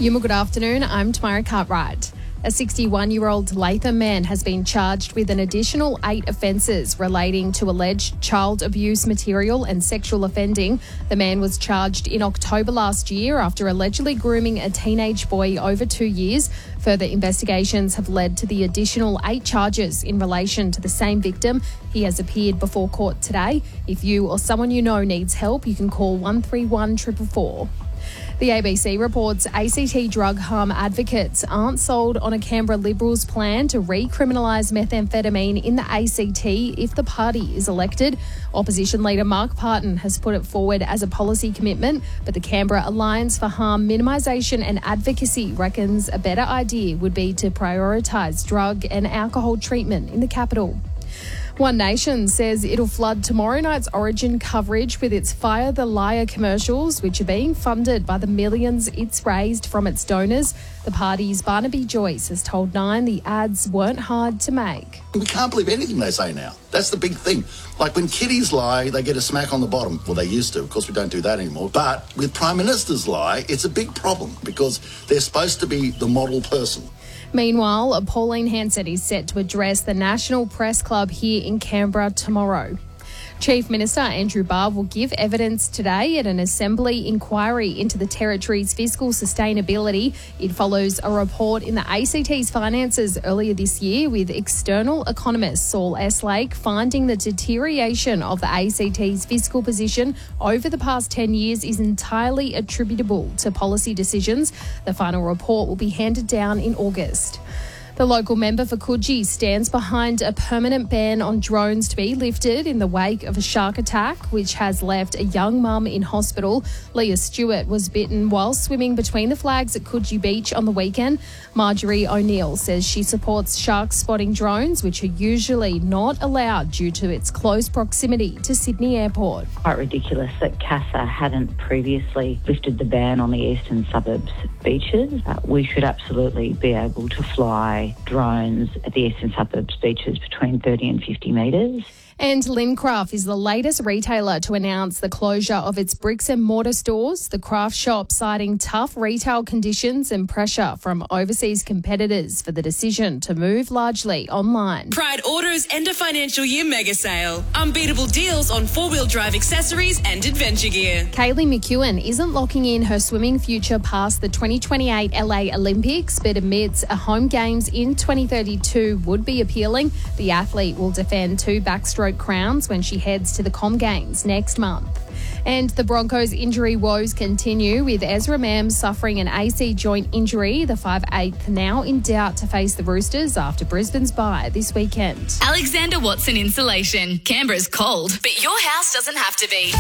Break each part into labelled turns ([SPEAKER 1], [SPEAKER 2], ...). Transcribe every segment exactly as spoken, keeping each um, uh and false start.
[SPEAKER 1] Yuma, good afternoon. I'm Tamara Cartwright. A sixty-one-year-old Latham man has been charged with an additional eight offences relating to alleged child abuse material and sexual offending. The man was charged in October last year after allegedly grooming a teenage boy over two years. Further investigations have led to the additional eight charges in relation to the same victim. He has appeared before court today. If you or someone you know needs help, you can call one three one, four four four. The A B C reports A C T drug harm advocates aren't sold on a Canberra Liberals plan to recriminalise methamphetamine in the A C T if the party is elected. Opposition leader Mark Parton has put it forward as a policy commitment, but the Canberra Alliance for Harm Minimisation and Advocacy reckons a better idea would be to prioritise drug and alcohol treatment in the capital. One Nation says it'll flood tomorrow night's Origin coverage with its Fire the Liar commercials, which are being funded by the millions it's raised from its donors. The party's Barnaby Joyce has told Nine the ads weren't hard to make.
[SPEAKER 2] We can't believe anything they say now. That's the big thing. Like when kiddies lie, they get a smack on the bottom. Well, they used to. Of course, we don't do that anymore. But with Prime Ministers lie, it's a big problem because they're supposed to be the model person.
[SPEAKER 1] Meanwhile, Pauline Hanson is set to address the National Press Club here in Canberra tomorrow. Chief Minister Andrew Barr will give evidence today at an Assembly inquiry into the Territory's fiscal sustainability. It follows a report in the A C T's finances earlier this year with external economist Saul Eslake finding the deterioration of the A C T's fiscal position over the past ten years is entirely attributable to policy decisions. The final report will be handed down in August. The local member for Coogee stands behind a permanent ban on drones to be lifted in the wake of a shark attack, which has left a young mum in hospital. Leah Stewart was bitten while swimming between the flags at Coogee Beach on the weekend. Marjorie O'Neill says she supports shark spotting drones, which are usually not allowed due to its close proximity to Sydney Airport.
[SPEAKER 3] Quite ridiculous that CASA hadn't previously lifted the ban on the eastern suburbs beaches. Uh, we should absolutely be able to fly drones at the eastern suburbs beaches between thirty and fifty metres.
[SPEAKER 1] And Lincraft is the latest retailer to announce the closure of its bricks and mortar stores. The craft shop citing tough retail conditions and pressure from overseas competitors for the decision to move largely online.
[SPEAKER 4] Pride Auto's end of financial year mega sale. Unbeatable deals on four-wheel drive accessories and adventure gear.
[SPEAKER 1] Kaylee McEwen isn't locking in her swimming future past the twenty twenty-eight L A Olympics, but admits a home games in twenty thirty-two would be appealing. The athlete will defend two backstroke crowns when she heads to the Com Games next month. And the Broncos injury woes continue with Ezra Mam suffering an A C joint injury. The five eighth now in doubt to face the Roosters after Brisbane's bye this weekend.
[SPEAKER 5] Alexander Watson Insulation. Canberra's cold, but your house doesn't have to be.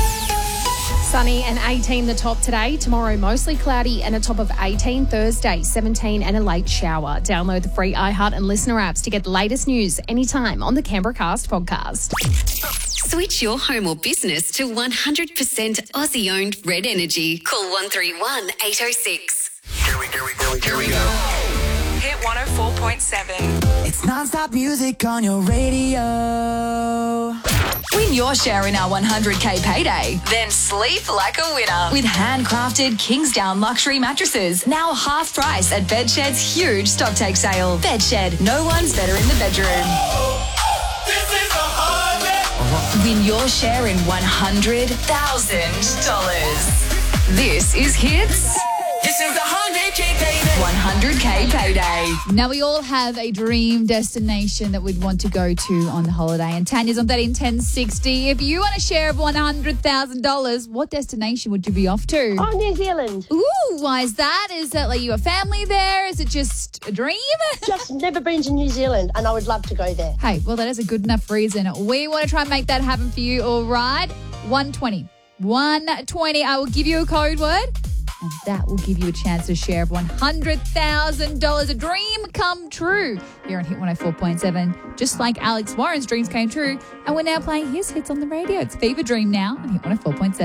[SPEAKER 1] Sunny and eighteen the top today. Tomorrow mostly cloudy and a top of eighteen. Thursday seventeen and a late shower. Download the free iHeart and Listener apps to get the latest news anytime on the Canberra Cast podcast.
[SPEAKER 5] Switch your home or business to one hundred percent Aussie-owned Red Energy. Call one three one, eight oh six.
[SPEAKER 6] Here we, here we, here we, here we go.
[SPEAKER 7] Hit one oh four point seven.
[SPEAKER 8] It's non-stop music on your radio.
[SPEAKER 9] Win your share in our one hundred K payday.
[SPEAKER 7] Then sleep like a winner.
[SPEAKER 9] With handcrafted Kingsdown luxury mattresses. Now half price at Bedshed's huge stock take sale. Bedshed, no one's better in the bedroom.
[SPEAKER 6] This is a holiday.
[SPEAKER 9] Win your share in one hundred thousand dollars. This is Hits.
[SPEAKER 6] This is a one hundred K payday.
[SPEAKER 9] one hundred K payday.
[SPEAKER 10] Now, we all have a dream destination that we'd want to go to on the holiday. And Tanya's on that in ten sixty. If you want a share of one hundred thousand dollars, what destination would you be off to?
[SPEAKER 11] Oh, New Zealand.
[SPEAKER 10] Ooh, why is that? Is that like you a family there? Is it just a dream?
[SPEAKER 11] Just never been to New Zealand and I would love to go there.
[SPEAKER 10] Hey, well, that is a good enough reason. We want to try and make that happen for you, all right? one twenty. one twenty. I will give you a code word. And that will give you a chance to share of one hundred thousand dollars. A dream come true here on Hit one oh four point seven. Just like Alex Warren's dreams came true. And we're now playing his hits on the radio. It's Fever Dream now on Hit one oh four point seven.